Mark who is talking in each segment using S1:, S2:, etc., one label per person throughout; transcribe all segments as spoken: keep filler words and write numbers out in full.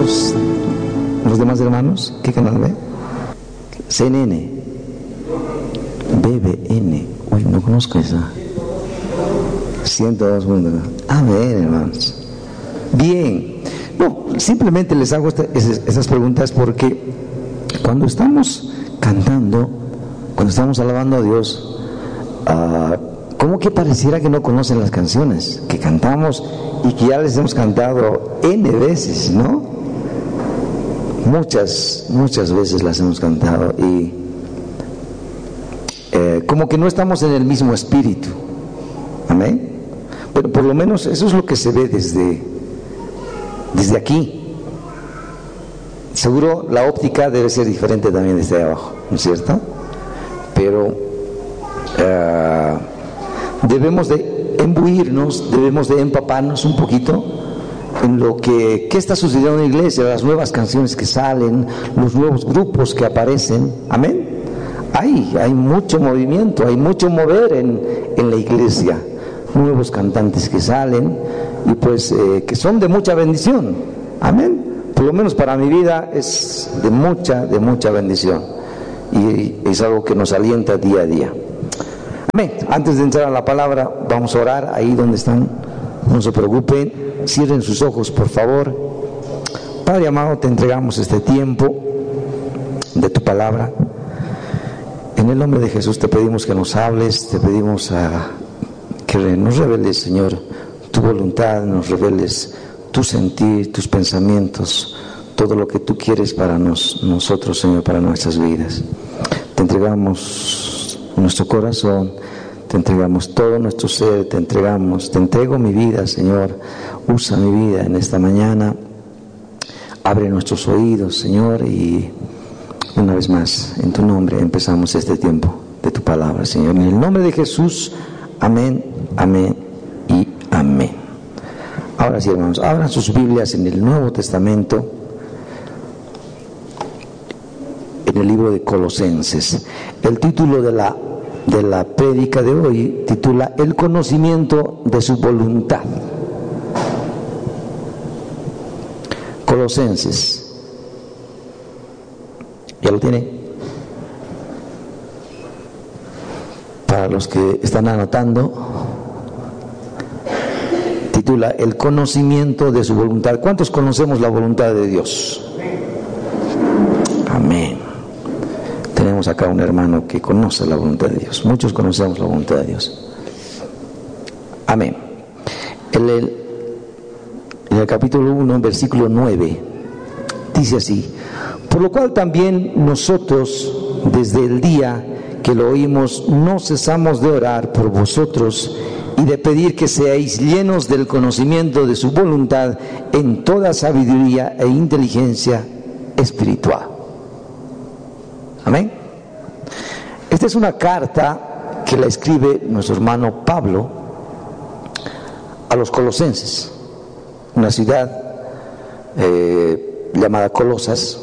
S1: los, los demás hermanos? ¿Qué canal ve? C N N. B B N. Uy, no conozco esa. ciento dos punto uno. A ver, hermanos. Bien. No, simplemente les hago esta, esas, esas preguntas porque cuando estamos cantando, cuando estamos alabando a Dios, uh, ¿cómo que pareciera que no conocen las canciones que cantamos y que ya les hemos cantado N veces, ¿no? Muchas, muchas veces las hemos cantado y eh, como que no estamos en el mismo espíritu. Amén. Pero por lo menos eso es lo que se ve desde, desde aquí. Seguro la óptica debe ser diferente también desde abajo, ¿no es cierto? Pero uh, debemos de imbuirnos, debemos de empaparnos un poquito en lo que qué está sucediendo en la iglesia, las nuevas canciones que salen, los nuevos grupos que aparecen. Amén. Hay, hay mucho movimiento, hay mucho mover en, en la iglesia, nuevos cantantes que salen y pues eh, que son de mucha bendición. Amén. Por lo menos para mi vida es de mucha, de mucha bendición y es algo que nos alienta día a día. Amén. Antes de entrar a la palabra, vamos a orar ahí donde están. No se preocupen, cierren sus ojos, por favor. Padre amado, te entregamos este tiempo de tu palabra. En el nombre de Jesús te pedimos que nos hables, te pedimos a, que nos reveles, Señor, tu voluntad, nos reveles tu sentir, tus pensamientos, todo lo que tú quieres para nos, nosotros, Señor, para nuestras vidas. Te entregamos nuestro corazón, te entregamos todo nuestro ser, te entregamos, te entrego mi vida, Señor. Usa mi vida en esta mañana. Abre nuestros oídos, Señor, y una vez más, en tu nombre empezamos este tiempo de tu palabra, Señor. En el nombre de Jesús, amén, amén y amén. Ahora sí, hermanos, abran sus Biblias en el Nuevo Testamento, en el libro de Colosenses. El título de la de la prédica de hoy titula El conocimiento de su voluntad. Colosenses. ¿Ya lo tiene? Para los que están anotando, titula El conocimiento de su voluntad. ¿Cuántos conocemos la voluntad de Dios? Amén. Tenemos acá un hermano que conoce la voluntad de Dios. Muchos conocemos la voluntad de Dios. Amén. En el, en el capítulo uno, versículo nueve, dice así: por lo cual también nosotros, desde el día que lo oímos, no cesamos de orar por vosotros y de pedir que seáis llenos del conocimiento de su voluntad en toda sabiduría e inteligencia espiritual. Amén. Esta es una carta que la escribe nuestro hermano Pablo a los colosenses, una ciudad eh, llamada Colosas,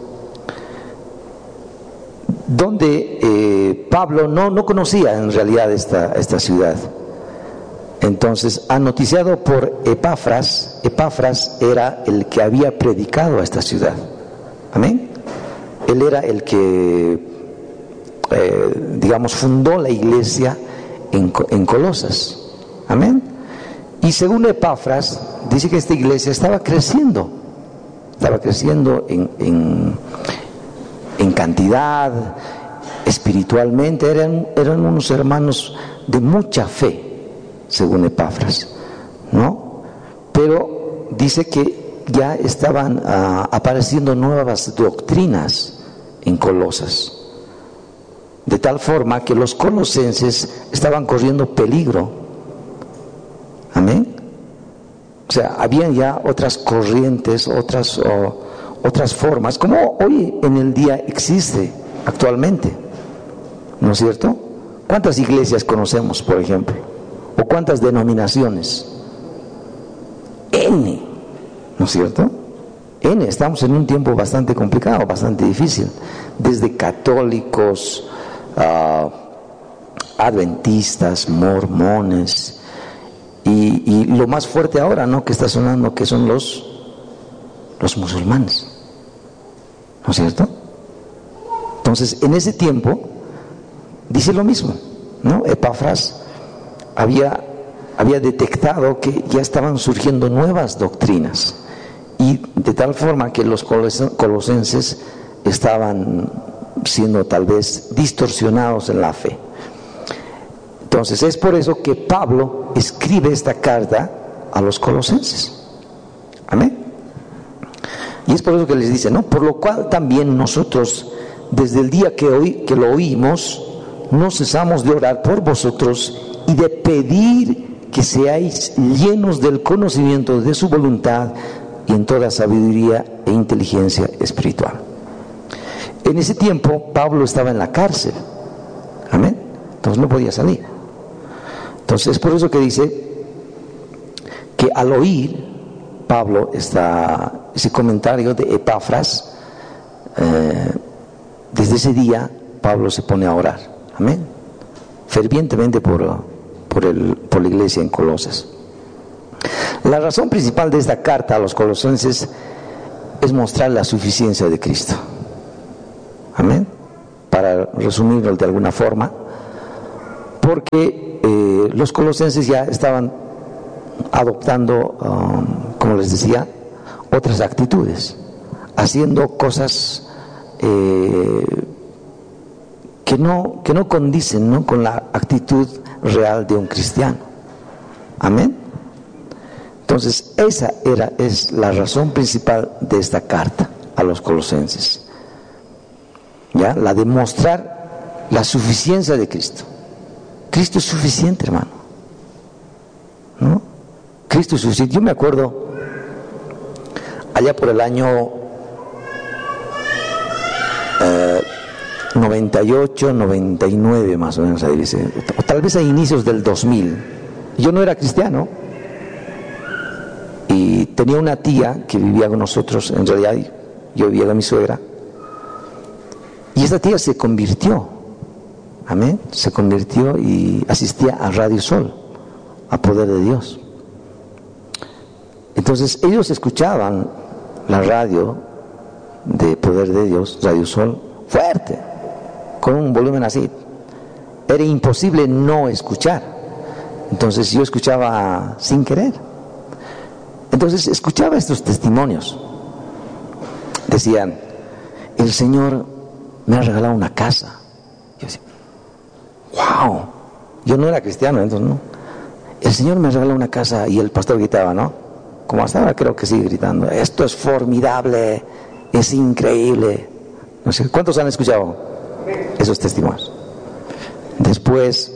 S1: donde eh, Pablo no, no conocía en realidad esta, esta ciudad. Entonces, anoticiado por Epafras, Epafras era el que había predicado a esta ciudad. Amén. Él era el que, eh, digamos, fundó la iglesia en, en Colosas. Amén. Y según Epafras, dice que esta iglesia estaba creciendo, estaba creciendo en, en, en cantidad, espiritualmente, eran, eran unos hermanos de mucha fe, según Epafras, ¿no? Pero dice que ya estaban uh, apareciendo nuevas doctrinas en Colosas, de tal forma que los colosenses estaban corriendo peligro. Amén. O sea, habían ya otras corrientes, otras oh, otras formas, como hoy en el día existe actualmente, ¿no es cierto? ¿Cuántas iglesias conocemos, por ejemplo? ¿O cuántas denominaciones? N, ¿no es cierto? N, estamos en un tiempo bastante complicado, bastante difícil, desde católicos, uh, adventistas, mormones, y, y lo más fuerte ahora, ¿no?, que está sonando, que son los los musulmanes, ¿no es cierto? Entonces, en ese tiempo, dice lo mismo, ¿no? Epafras había, había detectado que ya estaban surgiendo nuevas doctrinas, y de tal forma que los colosenses estaban siendo tal vez distorsionados en la fe. Entonces, es por eso que Pablo escribe esta carta a los colosenses. Amén. Y es por eso que les dice, ¿no? Por lo cual también nosotros, desde el día que, oí, que lo oímos, no cesamos de orar por vosotros y de pedir que seáis llenos del conocimiento de su voluntad y en toda sabiduría e inteligencia espiritual. En ese tiempo Pablo estaba en la cárcel. Amén. Entonces no podía salir. Entonces es por eso que dice que al oír Pablo está ese comentario de Epafras, eh, desde ese día Pablo se pone a orar. Amén. Fervientemente por, por, el, por la iglesia en Colosas. La razón principal de esta carta a los colosenses es mostrar la suficiencia de Cristo. Amén. Para resumirlo de alguna forma, porque eh, los colosenses ya estaban adoptando, um, como les decía, otras actitudes, haciendo cosas eh, que no, que no condicen, ¿no?, con la actitud real de un cristiano. Amén. Entonces, esa era, es la razón principal de esta carta a los colosenses. ¿Ya? La de mostrar la suficiencia de Cristo. Cristo es suficiente, hermano, ¿no? Cristo es suficiente. Yo me acuerdo allá por el año eh, noventa y ocho, noventa y nueve más o menos, ahí dice, o tal vez a inicios del dos mil. Yo no era cristiano y tenía una tía que vivía con nosotros. En realidad yo vivía con mi suegra, y esta tía se convirtió. Amén. Se convirtió y asistía a Radio Sol, a Poder de Dios. Entonces ellos escuchaban la radio de Poder de Dios, Radio Sol, fuerte, con un volumen así. Era imposible no escuchar. Entonces yo escuchaba sin querer. Entonces escuchaba estos testimonios. Decían, el Señor me ha regalado una casa. Yo decía, wow, yo no era cristiano, entonces no. El Señor me regaló una casa, y el pastor gritaba, ¿no? Como hasta ahora creo que sigue gritando, esto es formidable, es increíble. No sé, ¿cuántos han escuchado esos testimonios? Después,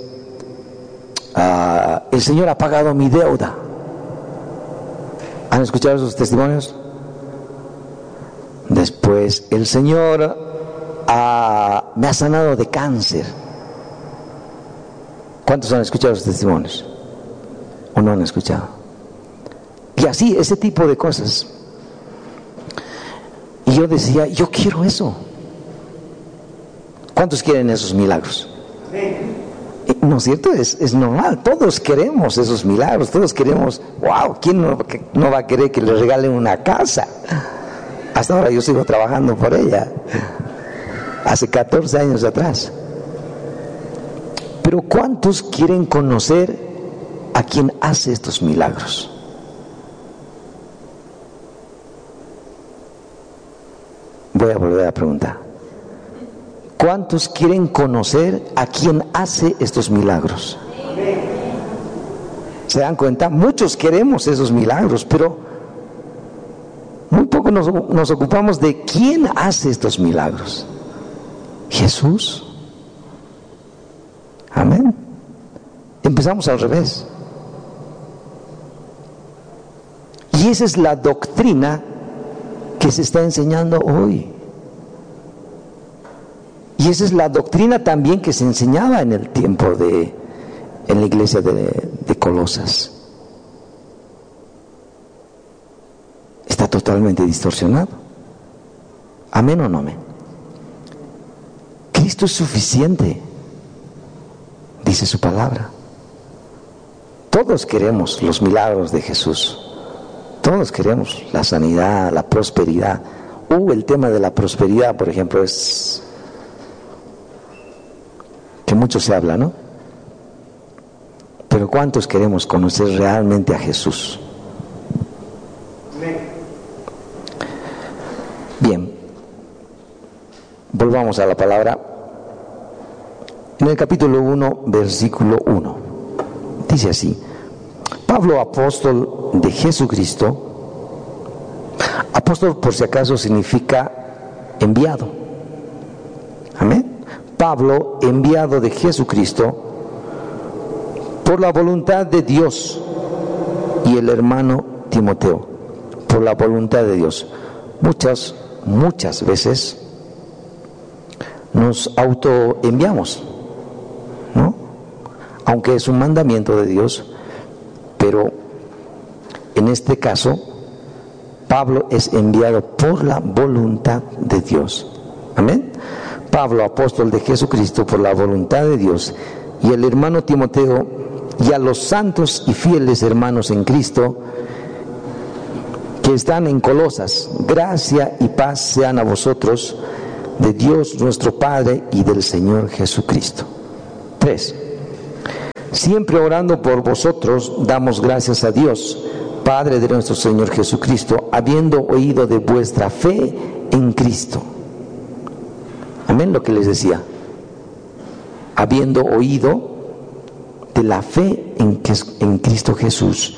S1: uh, el Señor ha pagado mi deuda. ¿Han escuchado esos testimonios? Después, el Señor uh, me ha sanado de cáncer. ¿Cuántos han escuchado esos testimonios? ¿O no han escuchado? Y así, ese tipo de cosas. Y yo decía, yo quiero eso. ¿Cuántos quieren esos milagros? ¿No es cierto? Es, es normal, todos queremos esos milagros, todos queremos, wow, ¿quién no, no va a querer que le regalen una casa? Hasta ahora yo sigo trabajando por ella, hace catorce años atrás. Pero ¿cuántos quieren conocer a quien hace estos milagros? Voy a volver a preguntar. ¿Cuántos quieren conocer a quien hace estos milagros? ¿Se dan cuenta? Muchos queremos esos milagros, pero muy poco nos, nos ocupamos de quién hace estos milagros. Jesús. Amén. Empezamos al revés. Y esa es la doctrina que se está enseñando hoy. Y esa es la doctrina también que se enseñaba en el tiempo de, en la iglesia de, de Colosas. Está totalmente distorsionado. ¿Amén o no amén? Cristo es suficiente, dice su palabra. Todos queremos los milagros de Jesús. Todos queremos la sanidad, la prosperidad. Uh, el tema de la prosperidad, por ejemplo, es que mucho se habla, ¿no? Pero ¿cuántos queremos conocer realmente a Jesús? Bien, volvamos a la palabra. En el capítulo uno, versículo uno, dice así: Pablo, apóstol de Jesucristo. Apóstol, por si acaso, significa enviado. Amén. Pablo, enviado de Jesucristo, por la voluntad de Dios, y el hermano Timoteo, por la voluntad de Dios. Muchas, muchas veces nos autoenviamos, ¿no? Aunque es un mandamiento de Dios, pero en este caso Pablo es enviado por la voluntad de Dios. Amén. Pablo, apóstol de Jesucristo, por la voluntad de Dios, y el hermano Timoteo, y a los santos y fieles hermanos en Cristo que están en Colosas, gracia y paz sean a vosotros de Dios nuestro Padre y del Señor Jesucristo. Tres. Siempre orando por vosotros, damos gracias a Dios, Padre de nuestro Señor Jesucristo, habiendo oído de vuestra fe en Cristo. Amén, lo que les decía. Habiendo oído de la fe en, en Cristo Jesús,